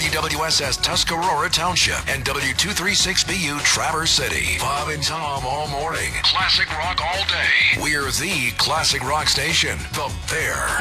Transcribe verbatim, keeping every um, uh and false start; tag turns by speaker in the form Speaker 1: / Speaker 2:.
Speaker 1: W W S S Tuscarora Township and W two thirty-six B U Traverse City. Bob and Tom all morning. Classic rock all day. We're the classic rock station, The Bear.